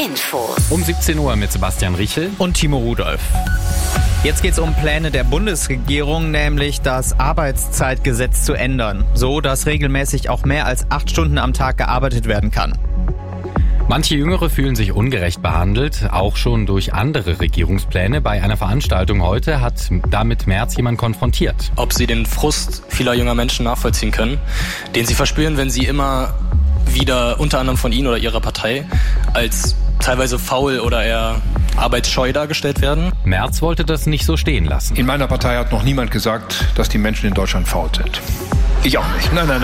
Infos. Um 17 Uhr mit Sebastian Riechel und Timo Rudolph. Jetzt geht es um Pläne der Bundesregierung, nämlich das Arbeitszeitgesetz zu ändern, so dass regelmäßig auch mehr als 8 Stunden am Tag gearbeitet werden kann. Manche Jüngere fühlen sich ungerecht behandelt, auch schon durch andere Regierungspläne. Bei einer Veranstaltung heute hat damit Merz jemand konfrontiert. Ob sie den Frust vieler junger Menschen nachvollziehen können, den sie verspüren, wenn sie immer wieder unter anderem von ihnen oder ihrer Partei als teilweise faul oder eher arbeitsscheu dargestellt werden. Merz wollte das nicht so stehen lassen. In meiner Partei hat noch niemand gesagt, dass die Menschen in Deutschland faul sind. Ich auch nicht. Nein.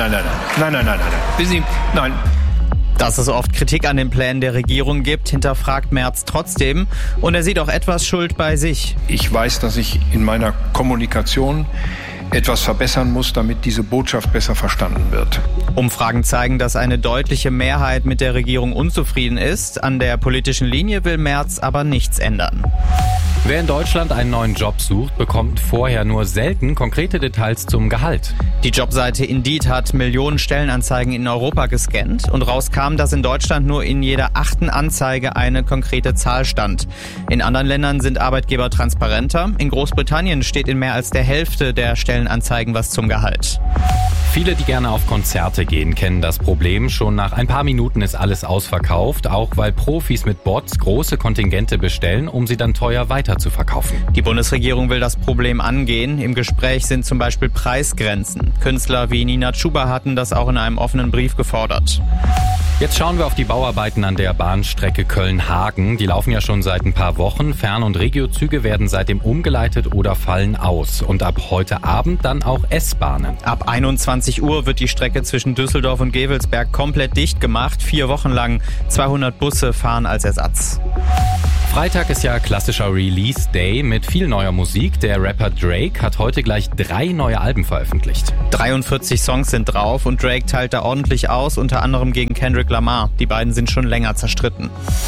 Wissen Sie, nein. Dass es oft Kritik an den Plänen der Regierung gibt, hinterfragt Merz trotzdem. Und er sieht auch etwas Schuld bei sich. Ich weiß, dass ich in meiner Kommunikation etwas verbessern muss, damit diese Botschaft besser verstanden wird. Umfragen zeigen, dass eine deutliche Mehrheit mit der Regierung unzufrieden ist. An der politischen Linie will Merz aber nichts ändern. Wer in Deutschland einen neuen Job sucht, bekommt vorher nur selten konkrete Details zum Gehalt. Die Jobseite Indeed hat Millionen Stellenanzeigen in Europa gescannt und rauskam, dass in Deutschland nur in jeder 8. Anzeige eine konkrete Zahl stand. In anderen Ländern sind Arbeitgeber transparenter. In Großbritannien steht in mehr als der Hälfte der Stellenanzeigen was zum Gehalt. Viele, die gerne auf Konzerte gehen, kennen das Problem. Schon nach ein paar Minuten ist alles ausverkauft, auch weil Profis mit Bots große Kontingente bestellen, um sie dann teuer weiter zu verkaufen. Die Bundesregierung will das Problem angehen. Im Gespräch sind zum Beispiel Preisgrenzen. Künstler wie Nina Chuba hatten das auch in einem offenen Brief gefordert. Jetzt schauen wir auf die Bauarbeiten an der Bahnstrecke Köln-Hagen. Die laufen ja schon seit ein paar Wochen. Fern- und Regiozüge werden seitdem umgeleitet oder fallen aus. Und ab heute Abend dann auch S-Bahnen. Ab 21 Uhr wird die Strecke zwischen Düsseldorf und Gevelsberg komplett dicht gemacht. 4 Wochen lang 200 Busse fahren als Ersatz. Freitag ist ja klassischer Release Day mit viel neuer Musik. Der Rapper Drake hat heute gleich 3 neue Alben veröffentlicht. 43 Songs sind drauf und Drake teilt da ordentlich aus, unter anderem gegen Kendrick Lamar. Die beiden sind schon länger zerstritten.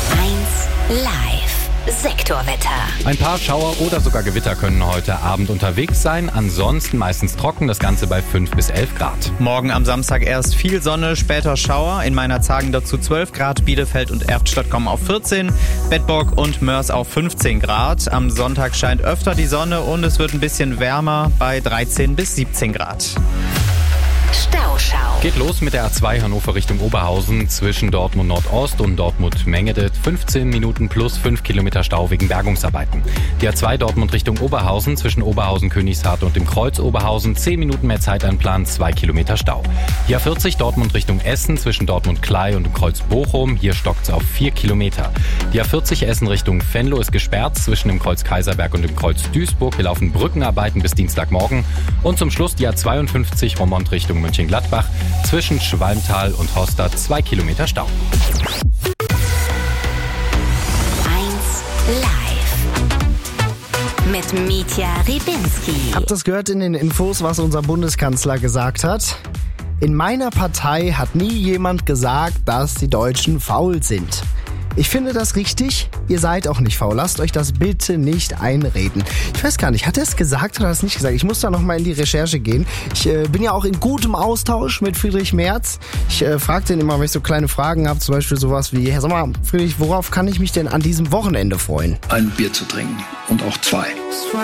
1 Live. Sektorwetter. Ein paar Schauer oder sogar Gewitter können heute Abend unterwegs sein. Ansonsten meistens trocken, das Ganze bei 5 bis 11 Grad. Morgen am Samstag erst viel Sonne, später Schauer. In Meinerzhagen dazu 12 Grad, Bielefeld und Erftstadt kommen auf 14, Bedburg und Mörs auf 15 Grad. Am Sonntag scheint öfter die Sonne und es wird ein bisschen wärmer bei 13 bis 17 Grad. Stauschau. Geht los mit der A2 Hannover Richtung Oberhausen zwischen Dortmund Nordost und Dortmund Mengede. 15 Minuten plus 5 Kilometer Stau wegen Bergungsarbeiten. Die A2 Dortmund Richtung Oberhausen zwischen Oberhausen Königshardt und dem Kreuz Oberhausen. 10 Minuten mehr Zeitanplan, 2 Kilometer Stau. Die A40 Dortmund Richtung Essen zwischen Dortmund Klei und dem Kreuz Bochum. Hier stockt es auf 4 Kilometer. Die A40 Essen Richtung Venlo ist gesperrt zwischen dem Kreuz Kaiserberg und dem Kreuz Duisburg. Hier laufen Brückenarbeiten bis Dienstagmorgen. Und zum Schluss die A52 Romont Richtung Mönchengladbach zwischen Schwalmtal und Horstadt 2 Kilometer Stau. 1 Live mit Mitja Rybinski. Habt ihr das gehört in den Infos, was unser Bundeskanzler gesagt hat? In meiner Partei hat nie jemand gesagt, dass die Deutschen faul sind. Ich finde das richtig. Ihr seid auch nicht faul. Lasst euch das bitte nicht einreden. Ich weiß gar nicht, hat er es gesagt oder hat er es nicht gesagt? Ich muss da nochmal in die Recherche gehen. Ich bin ja auch in gutem Austausch mit Friedrich Merz. Ich frage den immer, wenn ich so kleine Fragen habe, zum Beispiel sowas wie, sag mal, Friedrich, worauf kann ich mich denn an diesem Wochenende freuen? Ein Bier zu trinken und auch 2.